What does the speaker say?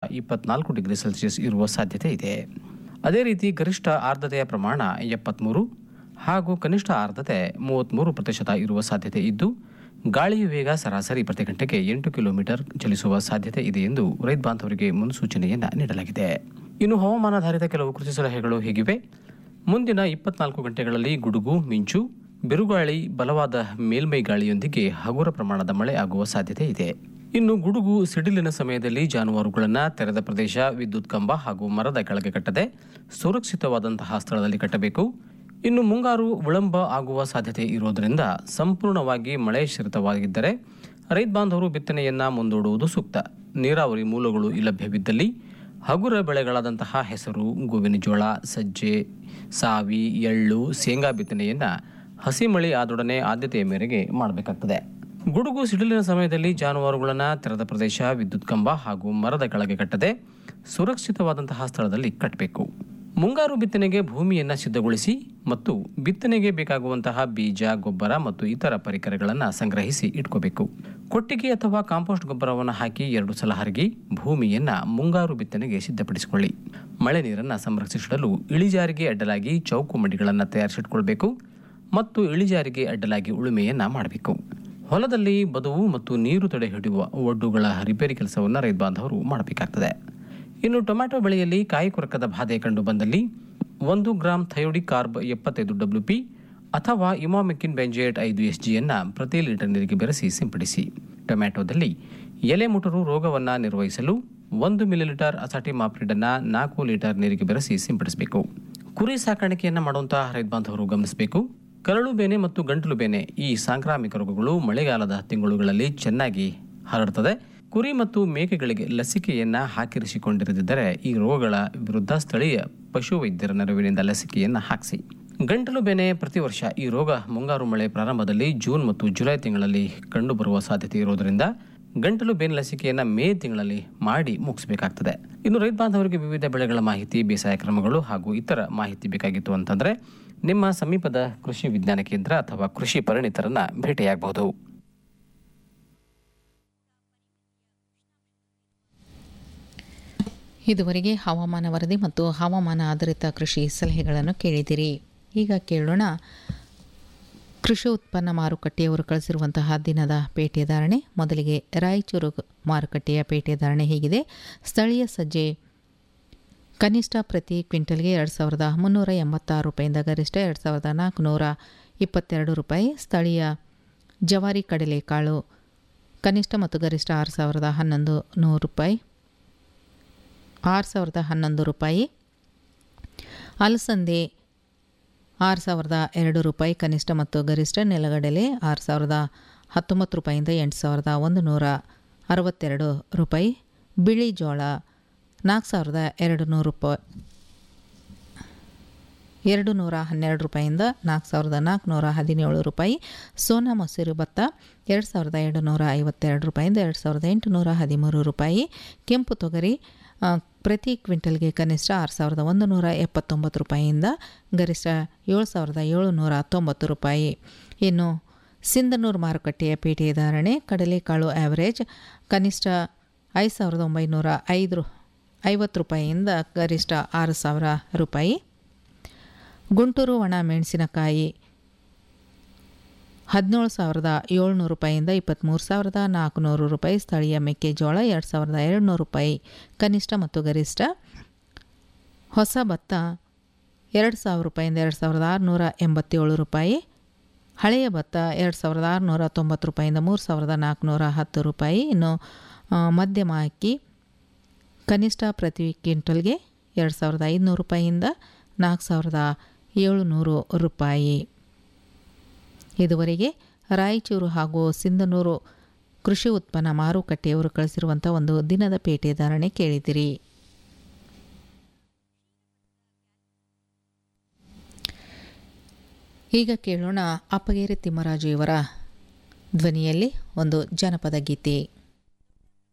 24 degree Celsius ಇರುವ ಸಾಧ್ಯತೆ ಇದೆ. ಅದೇ ರೀತಿ ಗರಿಷ್ಠ ಆರ್ದ್ರತೆಯ ಪ್ರಮಾಣ 73 ಹಾಗೂ ಕನಿಷ್ಠ ಆರ್ದ್ರತೆ 33% ಇರುವ ಸಾಧ್ಯತೆ ಇದ್ದು, ಗಾಳಿಯ ವೇಗ ಸರಾಸರಿ ಪ್ರತಿ ಗಂಟೆಗೆ 8 ಕಿಲೋಮೀಟರ್ ಚಲಿಸುವ ಸಾಧ್ಯತೆ ಇದೆ ಎಂದು ರೈತ ಬಾಂಧವರಿಗೆ ಮುನ್ಸೂಚನೆಯನ್ನು ನೀಡಲಾಗಿದೆ. ಇನ್ನು ಹವಾಮಾನಾಧಾರಿತ ಕೆಲವು ಕೃಷಿ ಸಲಹೆಗಳು ಹೀಗಿವೆ. ಮುಂದಿನ 24 ಗಂಟೆಗಳಲ್ಲಿ ಗುಡುಗು, ಮಿಂಚು, ಬಿರುಗಾಳಿ, ಬಲವಾದ ಮೇಲ್ಮೈ ಗಾಳಿಯೊಂದಿಗೆ ಹಗುರ ಪ್ರಮಾಣದ ಮಳೆ ಆಗುವ ಸಾಧ್ಯತೆ ಇದೆ. ಇನ್ನು ಗುಡುಗು, ಸಿಡಿಲಿನ ಸಮಯದಲ್ಲಿ ಜಾನುವಾರುಗಳನ್ನು ತೆರೆದ ಪ್ರದೇಶ, ವಿದ್ಯುತ್ ಕಂಬ ಹಾಗೂ ಮರದ ಕೆಳಗೆ ಕಟ್ಟದೆ ಸುರಕ್ಷಿತವಾದಂತಹ ಸ್ಥಳದಲ್ಲಿ ಕಟ್ಟಬೇಕು. ಇನ್ನು ಮುಂಗಾರು ವಿಳಂಬ ಆಗುವ ಸಾಧ್ಯತೆ ಇರುವುದರಿಂದ ಸಂಪೂರ್ಣವಾಗಿ ಮಳೆ ಶ್ರಿತವಾಗಿದ್ದರೆ ರೈತ ಬಾಂಧವರು ಬಿತ್ತನೆಯನ್ನು ಮುಂದೂಡುವುದು ಸೂಕ್ತ. ನೀರಾವರಿ ಮೂಲಗಳು ಲಭ್ಯವಿದ್ದಲ್ಲಿ ಹಗುರ ಬೆಳೆಗಳಾದಂತಹ ಹೆಸರು, ಗೋವಿನ ಜೋಳ, ಸಜ್ಜೆ, ಸಾವಿ, ಎಳ್ಳು, ಶೇಂಗಾ ಬಿತ್ತನೆಯನ್ನು ಹಸಿ ಮಳೆ ಆದೊಡನೆ ಆದ್ಯತೆಯ ಮೇರೆಗೆ ಮಾಡಬೇಕಾಗ್ತದೆ. ಗುಡುಗು, ಸಿಡಿಲಿನ ಸಮಯದಲ್ಲಿ ಜಾನುವಾರುಗಳನ್ನು ತೆರೆದ ಪ್ರದೇಶ, ವಿದ್ಯುತ್ ಕಂಬ ಹಾಗೂ ಮರದ ಕೆಳಗೆ ಕಟ್ಟದೆ ಸುರಕ್ಷಿತವಾದಂತಹ ಸ್ಥಳದಲ್ಲಿ ಕಟ್ಟಬೇಕು. ಮುಂಗಾರು ಬಿತ್ತನೆಗೆ ಭೂಮಿಯನ್ನು ಸಿದ್ಧಗೊಳಿಸಿ ಮತ್ತು ಬಿತ್ತನೆಗೆ ಬೇಕಾಗುವಂತಹ ಬೀಜ, ಗೊಬ್ಬರ ಮತ್ತು ಇತರ ಪರಿಕರಗಳನ್ನು ಸಂಗ್ರಹಿಸಿ ಇಟ್ಕೋಬೇಕು. ಕೊಟ್ಟಿಗೆ ಅಥವಾ ಕಾಂಪೋಸ್ಟ್ ಗೊಬ್ಬರವನ್ನು ಹಾಕಿ 2 ಸಲ ಹರಗಿ ಭೂಮಿಯನ್ನು ಮುಂಗಾರು ಬಿತ್ತನೆಗೆ ಸಿದ್ಧಪಡಿಸಿಕೊಳ್ಳಿ. ಮಳೆ ನೀರನ್ನು ಸಂರಕ್ಷಿಸಲು ಇಳಿಜಾರಿಗೆ ಅಡ್ಡಲಾಗಿ ಚೌಕು ಮಡಿಗಳನ್ನು ತಯಾರಿಸಿಟ್ಕೊಳ್ಬೇಕು ಮತ್ತು ಇಳಿಜಾರಿಗೆ ಅಡ್ಡಲಾಗಿ ಉಳುಮೆಯನ್ನು ಮಾಡಬೇಕು. ಹೊಲದಲ್ಲಿ ಬದುವು ಮತ್ತು ನೀರು ತಡೆ ಹಿಡಿಯುವ ಒಡ್ಡುಗಳ ರಿಪೇರಿ ಕೆಲಸವನ್ನು ರೈತ ಬಾಂಧವರು ಮಾಡಬೇಕಾಗ್ತದೆ. ಇನ್ನು ಟೊಮ್ಯಾಟೊ ಬೆಳೆಯಲ್ಲಿ ಕಾಯಿ ಕೊರಕದ ಬಾಧೆ ಕಂಡು ಬಂದಲ್ಲಿ 1 ಗ್ರಾಂ ಥಯೋಡಿ ಕಾರ್ಬ್ 75 WP ಅಥವಾ ಇಮಾಮೆಕ್ಟಿನ್ ಬೆಂಜೇಟ್ 5 SGಯನ್ನು ಪ್ರತಿ ಲೀಟರ್ ನೀರಿಗೆ ಬೆರೆಸಿ ಸಿಂಪಡಿಸಿ. ಟೊಮ್ಯಾಟೊದಲ್ಲಿ ಎಲೆ ಮುಟುರು ರೋಗವನ್ನು ನಿರ್ವಹಿಸಲು 1 ಮಿಲಿಲೀಟರ್ ಅಸಾಟಿಮಾಪ್ರಿಡನ್ನು 4 ಲೀಟರ್ ನೀರಿಗೆ ಬೆರೆಸಿ ಸಿಂಪಡಿಸಬೇಕು. ಕುರಿ ಸಾಕಾಣಿಕೆಯನ್ನು ಮಾಡುವಂತಹ ರೈತ ಬಾಂಧವರು ಗಮನಿಸಬೇಕು. ಕರಳು ಬೇನೆ ಮತ್ತು ಗಂಟಲು ಬೇನೆ ಈ ಸಾಂಕ್ರಾಮಿಕ ರೋಗಗಳು ಮಳೆಗಾಲದ ತಿಂಗಳುಗಳಲ್ಲಿ ಚೆನ್ನಾಗಿ ಹರಡುತ್ತದೆ. ಕುರಿ ಮತ್ತು ಮೇಕೆಗಳಿಗೆ ಲಸಿಕೆಯನ್ನು ಹಾಕಿರಿಸಿಕೊಂಡಿರದಿದ್ದರೆ ಈ ರೋಗಗಳ ವಿರುದ್ಧ ಸ್ಥಳೀಯ ಪಶುವೈದ್ಯರ ನೆರವಿನಿಂದ ಲಸಿಕೆಯನ್ನು ಹಾಕಿಸಿ. ಗಂಟಲು ಬೇನೆ ಪ್ರತಿ ವರ್ಷ ಈ ರೋಗ ಮುಂಗಾರು ಮಳೆ ಪ್ರಾರಂಭದಲ್ಲಿ ಜೂನ್ ಮತ್ತು ಜುಲೈ ತಿಂಗಳಲ್ಲಿ ಕಂಡುಬರುವ ಸಾಧ್ಯತೆ ಇರುವುದರಿಂದ ಗಂಟಲು ಬೇನೆ ಲಸಿಕೆಯನ್ನು ಮೇ ತಿಂಗಳಲ್ಲಿ ಮಾಡಿ ಮುಗಿಸಬೇಕಾಗ್ತದೆ. ಇನ್ನು ರೈತ ಬಾಂಧವರಿಗೆ ವಿವಿಧ ಬೆಳೆಗಳ ಮಾಹಿತಿ, ಬೇಸಾಯ ಕ್ರಮಗಳು ಹಾಗೂ ಇತರ ಮಾಹಿತಿ ಬೇಕಾಗಿತ್ತು ಅಂತಂದರೆ ನಿಮ್ಮ ಸಮೀಪದ ಕೃಷಿ ವಿಜ್ಞಾನ ಕೇಂದ್ರ ಅಥವಾ ಕೃಷಿ ಪರಿಣಿತರನ್ನ ಭೇಟಿಯಾಗಬಹುದು. ಇದುವರೆಗೆ ಹವಾಮಾನ ವರದಿ ಮತ್ತು ಹವಾಮಾನ ಆಧಾರಿತ ಕೃಷಿ ಸಲಹೆಗಳನ್ನು ಕೇಳಿದಿರಿ. ಈಗ ಕೇಳೋಣ ಕೃಷಿ ಉತ್ಪನ್ನ ಮಾರುಕಟ್ಟೆಯವರು ಕಳಿಸಿರುವಂತಹ ದಿನದ ಪೇಟೆ ಧಾರಣೆ. ಮೊದಲಿಗೆ ರಾಯಚೂರು ಮಾರುಕಟ್ಟೆಯ ಪೇಟೆ ಧಾರಣೆ ಹೀಗಿದೆ. ಸ್ಥಳೀಯ ಸಜ್ಜೆ ಕನಿಷ್ಠ ಪ್ರತಿ ಕ್ವಿಂಟಲ್ಗೆ 2386 ರೂಪಾಯಿಂದ ಗರಿಷ್ಠ 2422 ರೂಪಾಯಿ. ಸ್ಥಳೀಯ ಜವಾರಿ ಕಡಲೆಕಾಳು ಕನಿಷ್ಠ ಮತ್ತು ಗರಿಷ್ಠ 6011 ರೂಪಾಯಿ 6011 ರೂಪಾಯಿ. ಅಲಸಂದೆ 6002 ರೂಪಾಯಿ ಕನಿಷ್ಠ ಮತ್ತು ಗರಿಷ್ಠ. ನೆಲಗಡಲೆ 6019 ರೂಪಾಯಿಂದ 8162 ರೂಪಾಯಿ. ಬಿಳಿ ಜೋಳ 4200 ರೂಪಾಯಿ 212 ರೂಪಾಯಿಂದ 4417 ರೂಪಾಯಿ. ಸೋನಾ ಮೊಸರು ಭತ್ತ 2752 ರೂಪಾಯಿಂದ 2813 ರೂಪಾಯಿ. ಕೆಂಪು ತೊಗರಿ ಪ್ರತಿ ಕ್ವಿಂಟಲ್ಗೆ ಕನಿಷ್ಠ 6179 ರೂಪಾಯಿಯಿಂದ ಗರಿಷ್ಠ 7790 ರೂಪಾಯಿ. ಇನ್ನು ಸಿಂಧನೂರು ಮಾರುಕಟ್ಟೆಯ ಪೇಟೆ ಧಾರಣೆ. ಕಡಲೆಕಾಳು ಆ್ಯಾವರೇಜ್ ಕನಿಷ್ಠ 5950 ರೂಪಾಯಿಯಿಂದ ಗರಿಷ್ಠ 6000 ರೂಪಾಯಿ. ಗುಂಟೂರು ಒಣ ಮೆಣಸಿನಕಾಯಿ 17700 ರೂಪಾಯಿಯಿಂದ 23400 ರೂಪಾಯಿ. ಸ್ಥಳೀಯ ಮೆಕ್ಕೆಜೋಳ 2200 ರೂಪಾಯಿ ಕನಿಷ್ಠ ಮತ್ತು ಗರಿಷ್ಠ. ಹೊಸ ಭತ್ತ 2000 ರೂಪಾಯಿಂದ 2687 ರೂಪಾಯಿ. ಹಳೆಯ ಭತ್ತ 2690 ರೂಪಾಯಿಂದ 3410 ರೂಪಾಯಿ. ಇನ್ನು ಮಧ್ಯಮ ಅಕ್ಕಿ ಕನಿಷ್ಠ ಪ್ರತಿ ಕ್ವಿಂಟಲ್ಗೆ 2500 ರೂಪಾಯಿಯಿಂದ 4700 ರೂಪಾಯಿ. ಇದುವರೆಗೆ ರಾಯಚೂರು ಹಾಗೂ ಸಿಂಧನೂರು ಕೃಷಿ ಉತ್ಪನ್ನ ಮಾರುಕಟ್ಟೆಯವರು ಕಳಿಸಿರುವಂಥ ಒಂದು ದಿನದ ಪೇಟೆ ಧಾರಣೆ ಕೇಳಿದಿರಿ. ಈಗ ಕೇಳೋಣ ಅಪ್ಪಗೇರಿ ತಿಮ್ಮರಾಜು ಇವರ ಧ್ವನಿಯಲ್ಲಿ ಒಂದು ಜನಪದ ಗೀತೆ.